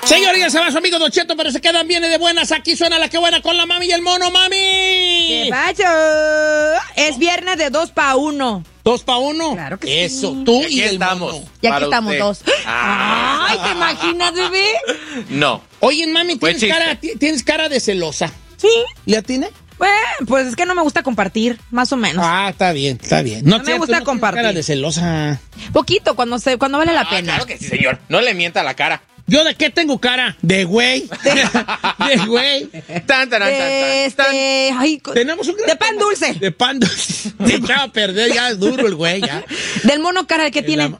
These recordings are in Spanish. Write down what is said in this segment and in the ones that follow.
Señorías, se va su amigo Don Cheto, pero se quedan bien y de buenas. Aquí suena la que buena con la mami y el mono, mami. ¿Qué pasó? Es viernes de 2 para 1. ¿2 para 1? Claro que sí. Eso, tú Y aquí y el estamos. mono. Y aquí Para estamos usted. dos. Ay, ¿te imaginas, bebé? No. Oye, mami, Buen tienes cara de celosa. Sí. ¿Le atiné? Bueno, pues es que no me gusta compartir, más o menos. Ah, está bien, está bien. No me cierto, gusta tienes compartir. cara de celosa. Poquito, cuando vale la pena. Claro que sí, señor. No le mienta la cara. ¿Yo de qué tengo cara? De güey. De güey. Tan, tan, tan, tan. Ay, Tenemos un gran de pan tema. dulce. De pan dulce. Se echaba a perder ya duro el güey, ya. Del mono cara que tiene.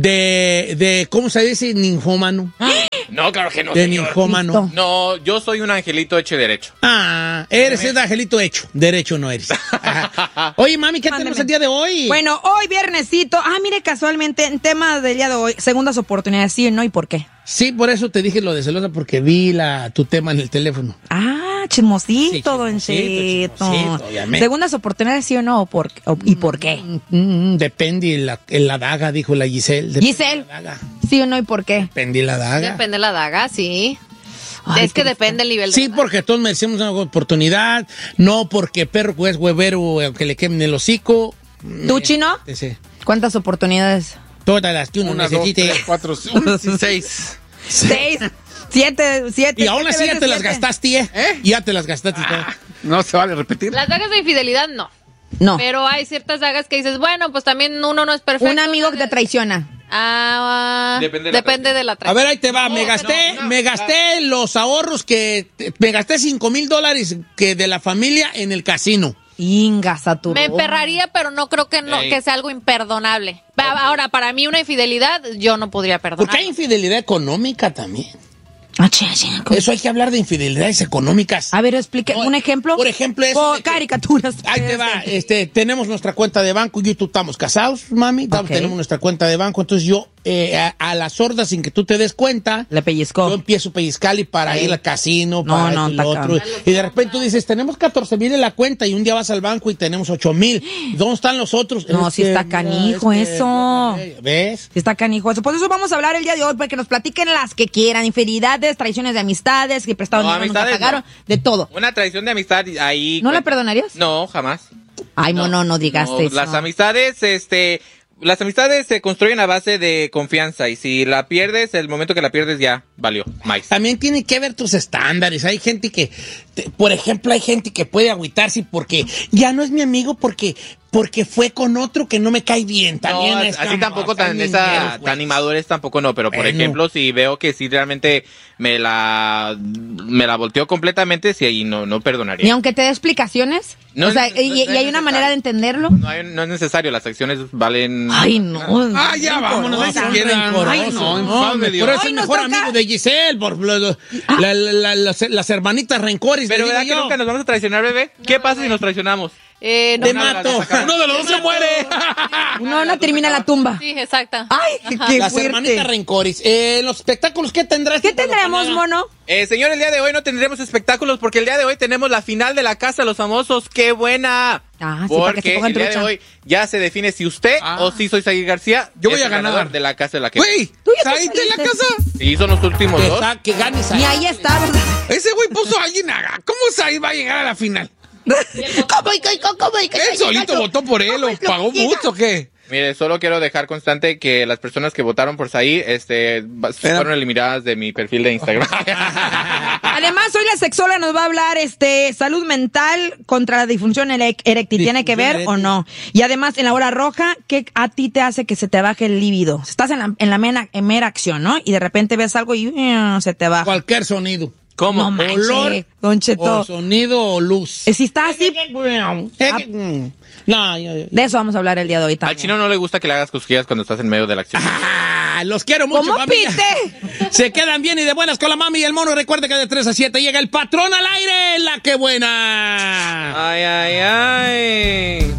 De ¿cómo se dice? Ninfómano. No, claro que no, De señor. ninfómano. Listo. No, yo soy un angelito hecho y derecho. Ah, eres el angelito hecho. Derecho no eres. Ajá. Oye, mami, ¿qué Mándeme. tenemos el día de hoy? Bueno, hoy viernesito. Mire, casualmente, en tema del día de hoy, segundas oportunidades, sí o no, ¿y por qué? Sí, por eso te dije lo de celosa, porque vi tu tema en el teléfono. Chismosito, Sí, Don chismosito, Cheto. chismosito, obviamente. Segundas oportunidades, sí o no, ¿y por qué? Depende la daga, dijo la Giselle. Depende Giselle. la daga. Sí o no, ¿y por qué? Depende la daga. Depende de la daga, sí. Ay, es que qué depende el nivel de Sí, daga. porque todos merecemos una oportunidad, no porque perro es huevero, aunque le quemen el hocico. ¿Tú, Chino? Sí. ¿Cuántas oportunidades? Todas las que uno 1, 2, necesite. 3, 4, 6. 6, 7. Y aún así ya te las gastaste, ¿eh? Ya te las gastaste. No se vale repetir. Las dagas de infidelidad, no. No. Pero hay ciertas dagas que dices, bueno, pues también uno no es perfecto. Un amigo que te traiciona. Depende de la A traición. ver, ahí te va. Me gasté los ahorros me gasté $5,000 que de la familia en el casino. Ingas a tu. Me emperraría, pero no creo que Ey. que sea algo imperdonable. Ahora, para mí una infidelidad, yo no podría perdonar. Porque hay infidelidad económica también. A Eso hay que hablar de infidelidades económicas. ver, explique un ejemplo. Por ejemplo, eso de que- caricaturas. Ahí te va, tenemos nuestra cuenta de banco, yo y tú estamos casados, mami, Ok. tenemos nuestra cuenta de banco, entonces yo a la sorda, sin que tú te des cuenta, Le pellizcó. yo empiezo a pellizcarle para ir al casino, No, para no, esto y lo está otro, cabrón. y de repente tú dices, tenemos 14,000 en la cuenta, y un día vas al banco y tenemos 8,000, ¿dónde están los otros? No, sí está canijo eso. ¿Ves? Sí está canijo eso. Por eso vamos a hablar el día de hoy, para que nos platiquen las que quieran. Infidelidades, traiciones de amistades, que prestaron No, dinero, nunca amistades pagaron, de todo. Una traición de amistad ahí. ¿No la perdonarías? No, jamás. Ay, mono, no digas No, eso. Las amistades, las amistades se construyen a base de confianza y si la pierdes, el momento que la pierdes ya valió. Más. También tiene que ver tus estándares. Hay gente que, por ejemplo, hay gente que puede agüitarse porque ya no es mi amigo porque fue con otro que no me cae bien. También No, es así como, tampoco tan niñeros, güey. tan inmadurez tampoco no, pero por Bueno. ejemplo, si veo que sí realmente me la volteó completamente, sí ahí no Ni perdonaría. aunque te dé explicaciones. No o sea, es- no es y hay una necesario. manera de entenderlo. No es necesario, las acciones valen. Ay, no. Ah, ya vámonos, ahí se Ay, quedan. Ay, no, infame Dios. Pero es Ay, el nos mejor toca. amigo de Giselle, las hermanitas rencores. Pero le ¿verdad digo que yo. nunca nos vamos a traicionar, bebé? ¿Qué pasa si nos traicionamos? No, Te Una de mato. las sacamos. Uno de los dos se muere. Uno no termina la tumba. Sí, exacto. Ay, qué Las fuerte. hermanitas rencores. Los espectáculos, ¿qué tendrás? ¿Qué tú por lo tendremos, general? mono? Señor, el día de hoy no tendremos espectáculos porque el día de hoy tenemos la final de la Casa de los Famosos. ¡Qué buena! Ah, sí, para que se Porque cojan el día de trucha. hoy ya se define si usted o si soy Said García. Yo voy es a el ganar. ganador de la Casa de la que. Güey, Tú ya ¿Said de la saliste. casa? Sí, son los últimos dos. Que ganes Ni ahí. ahí está, ¿verdad? Ese güey puso a alguien a... ¿Cómo Said va a llegar a la final? ¿Él solito votó por él o pagó mucho o qué? Mire, solo quiero dejar constante que las personas que votaron por Said fueron eliminadas de mi perfil de Instagram. Además, hoy la sexóloga nos va a hablar salud mental contra la disfunción eréctil. ¿Tiene que ver o no? Y además, en la hora roja, ¿qué a ti te hace que se te baje el líbido? Estás en la mera acción, ¿no? Y de repente ves algo y se te baja. Cualquier sonido. ¿Cómo? No manches, Olor Don Cheto. O sonido o luz. Si está así, No, de eso vamos a hablar el día de hoy Al también. chino no le gusta que le hagas cosquillas cuando estás en medio de la acción. los quiero mucho, ¿Cómo familia. pite? Se quedan bien y de buenas con la mami y el mono. Recuerde que de 3 a 7 llega el patrón al aire. La que buena. Ay, ay, ay.